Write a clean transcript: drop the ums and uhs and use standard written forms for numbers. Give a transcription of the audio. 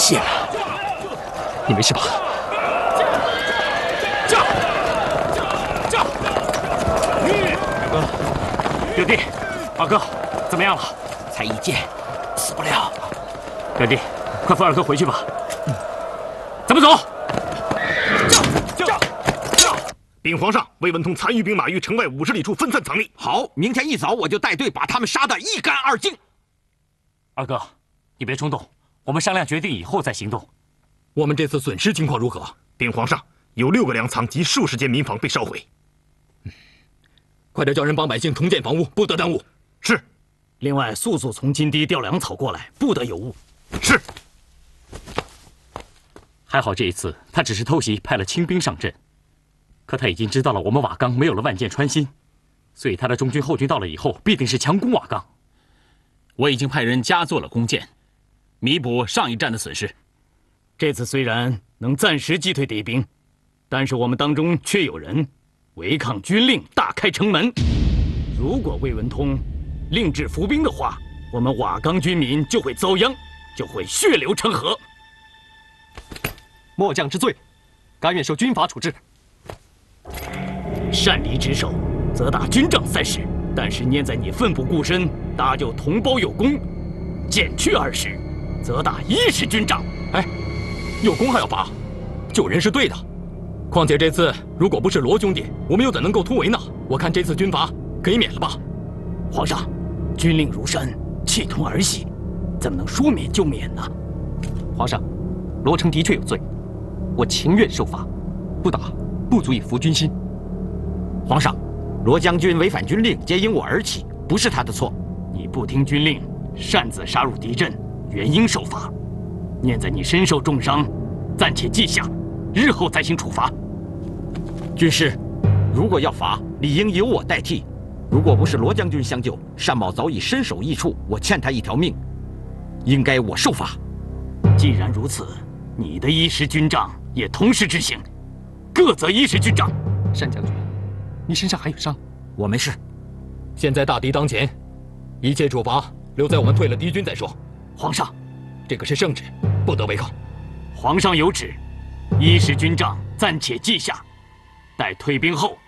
谢了。你没事吧？ 驾！表哥，表弟，二哥，怎么样了？ 才一剑，死不了。 表弟，快扶二哥回去吧。咱们走。 禀皇上，魏文通残余兵马于城外50里处分散藏匿。 好，明天一早我就带队把他们杀得一干二净。 二哥，你别冲动，我们商量决定以后再行动。 我们这次损失情况如何？ 禀皇上，有6个粮仓及数十间民房被烧毁。 快点叫人帮百姓重建房屋，不得耽误。 是。 另外，速速从金堤调粮草过来，不得有误。 是。 还好这一次他只是偷袭，派了轻兵上阵。可他已经知道了我们瓦岗没有了万箭穿心，所以他的中军后军到了以后，必定是强攻瓦岗。 我已经派人加做了弓箭，弥补上一战的损失。 这次虽然能暂时击退敌兵，但是我们当中却有人违抗军令，大开城门。如果魏文通令制伏兵的话，我们瓦岗军民就会遭殃，就会血流成河。 末将知罪，甘愿受军法处置。 擅离职守，则打军杖30；但是念在你奋不顾身搭救同胞有功，减去20，则打10军杖。 哎，有功还要罚，救人是对的。况且这次如果不是罗兄弟，我们又怎能够突围呢？我看这次军罚可以免了吧？ 皇上，军令如山，切同儿戏，怎么能说免就免呢？ 皇上，罗成的确有罪，我情愿受罚，不打不足以服军心。 皇上，罗将军违反军令，皆因我而起，不是他的错。 你不听军令，擅自杀入敌阵，原应受罚。念在你身受重伤，暂且记下，日后再行处罚。 军师，如果要罚，理应由我代替。如果不是罗将军相救，单某早已身首异处，我欠他一条命，应该我受罚。 既然如此，你的10军杖也同时执行，各责10军杖。 单将军，你身上还有伤？ 我没事。 现在大敌当前，一切处罚留在我们退了敌军再说。 皇上， 这个是圣旨，不得违抗。 皇上有旨，10军杖暂且记下，待退兵后